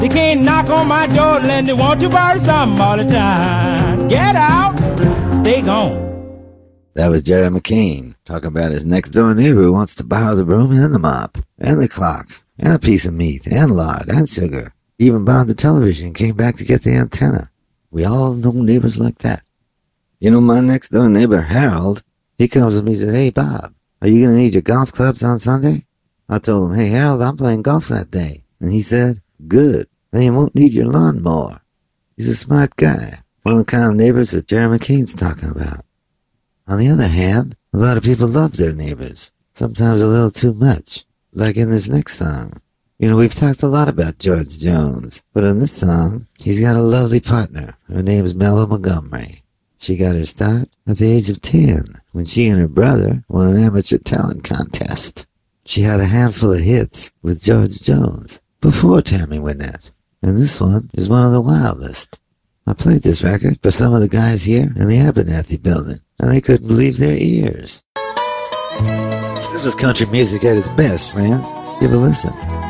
They can't knock on my door and they want to buy something all the time. Get out, stay gone. That was Jerry McCain talking about his next door neighbor who wants to borrow the broom and the mop, and the clock, and a piece of meat, and lard, and sugar. He even borrowed the television and came back to get the antenna. We all know neighbors like that. You know, my next door neighbor, Harold, he comes to me and says, "Hey, Bob, are you going to need your golf clubs on Sunday?" I told him, "Hey, Harold, I'm playing golf that day." And he said, "Good. Then you won't need your lawnmower." He's a smart guy. One of the kind of neighbors that Jerry McCain's talking about. On the other hand, a lot of people love their neighbors. Sometimes a little too much. Like in this next song. You know, we've talked a lot about George Jones. But in this song, he's got a lovely partner. Her name's Melba Montgomery. She got her start at the age of 10 when she and her brother won an amateur talent contest. She had a handful of hits with George Jones before Tammy Wynette. And this one is one of the wildest. I played this record for some of the guys here in the Abernathy building, and they couldn't believe their ears. This is country music at its best, friends. Give a listen.